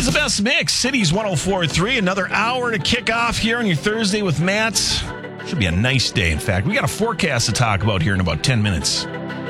Always the best mix. Cities 104.3. Another hour to kick off here on your Thursday with Matt. Should be a nice day, in fact. We got a forecast to talk about here in about 10 minutes.